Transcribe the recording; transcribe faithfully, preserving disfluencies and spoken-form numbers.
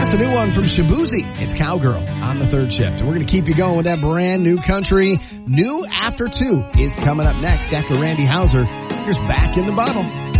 Plus a new one from Shabuzi. It's Cowgirl on the third shift. And we're going to keep you going with that brand new country. New After Two is coming up next after Randy Houser. Here's Back in the Bottle.